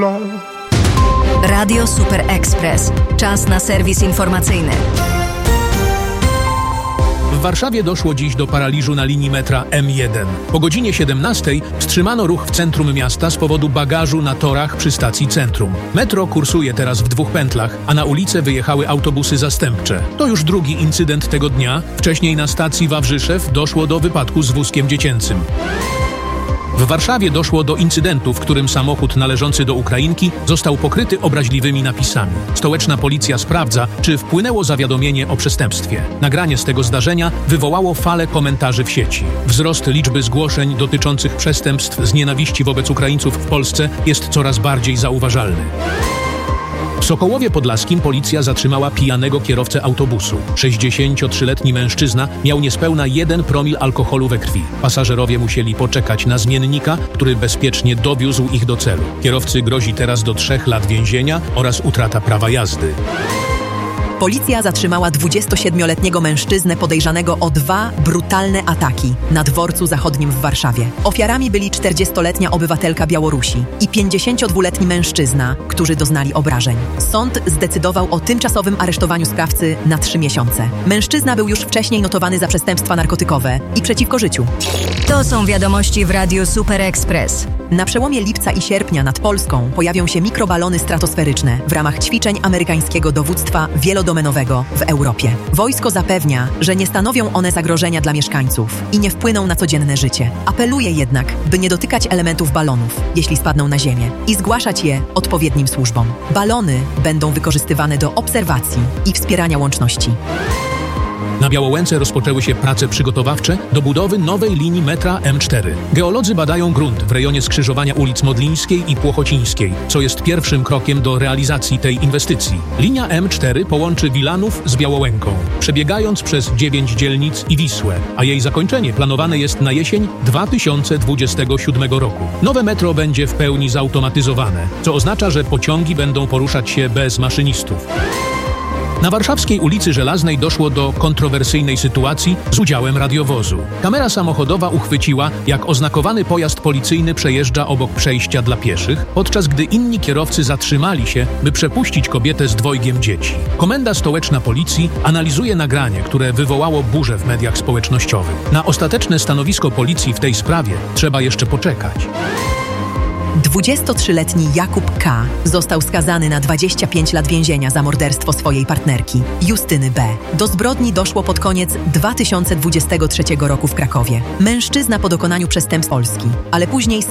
Radio Super Express. Czas na serwis informacyjny. W Warszawie doszło dziś do paraliżu na linii metra M1. Po godzinie 17 wstrzymano ruch w centrum miasta z powodu bagażu na torach przy stacji Centrum. Metro kursuje teraz w 2 pętlach, a na ulicę wyjechały autobusy zastępcze. To już drugi incydent tego dnia. Wcześniej na stacji Wawrzyszew doszło do wypadku z wózkiem dziecięcym. W Warszawie doszło do incydentu, w którym samochód należący do Ukrainki został pokryty obraźliwymi napisami. Stołeczna policja sprawdza, czy wpłynęło zawiadomienie o przestępstwie. Nagranie z tego zdarzenia wywołało falę komentarzy w sieci. Wzrost liczby zgłoszeń dotyczących przestępstw z nienawiści wobec Ukraińców w Polsce jest coraz bardziej zauważalny. W Sokołowie Podlaskim policja zatrzymała pijanego kierowcę autobusu. 63-letni mężczyzna miał niespełna 1 promil alkoholu we krwi. Pasażerowie musieli poczekać na zmiennika, który bezpiecznie dowiózł ich do celu. Kierowcy grozi teraz do 3 lat więzienia oraz utrata prawa jazdy. Policja zatrzymała 27-letniego mężczyznę podejrzanego o 2 brutalne ataki na dworcu zachodnim w Warszawie. Ofiarami byli 40-letnia obywatelka Białorusi i 52-letni mężczyzna, którzy doznali obrażeń. Sąd zdecydował o tymczasowym aresztowaniu sprawcy na 3 miesiące. Mężczyzna był już wcześniej notowany za przestępstwa narkotykowe i przeciwko życiu. To są wiadomości w Radiu Super Express. Na przełomie lipca i sierpnia nad Polską pojawią się mikrobalony stratosferyczne w ramach ćwiczeń amerykańskiego dowództwa wielodomenowego w Europie. Wojsko zapewnia, że nie stanowią one zagrożenia dla mieszkańców i nie wpłyną na codzienne życie. Apeluje jednak, by nie dotykać elementów balonów, jeśli spadną na ziemię, i zgłaszać je odpowiednim służbom. Balony będą wykorzystywane do obserwacji i wspierania łączności. Na Białołęce rozpoczęły się prace przygotowawcze do budowy nowej linii metra M4. Geolodzy badają grunt w rejonie skrzyżowania ulic Modlińskiej i Płochocińskiej, co jest pierwszym krokiem do realizacji tej inwestycji. Linia M4 połączy Wilanów z Białołęką, przebiegając przez 9 dzielnic i Wisłę, a jej zakończenie planowane jest na jesień 2027 roku. Nowe metro będzie w pełni zautomatyzowane, co oznacza, że pociągi będą poruszać się bez maszynistów. Na warszawskiej ulicy Żelaznej doszło do kontrowersyjnej sytuacji z udziałem radiowozu. Kamera samochodowa uchwyciła, jak oznakowany pojazd policyjny przejeżdża obok przejścia dla pieszych, podczas gdy inni kierowcy zatrzymali się, by przepuścić kobietę z 2 dzieci. Komenda stołeczna policji analizuje nagranie, które wywołało burzę w mediach społecznościowych. Na ostateczne stanowisko policji w tej sprawie trzeba jeszcze poczekać. 23-letni Jakub K. został skazany na 25 lat więzienia za morderstwo swojej partnerki, Justyny B. Do zbrodni doszło pod koniec 2023 roku w Krakowie. Mężczyzna po dokonaniu przestępstw Polski, ale później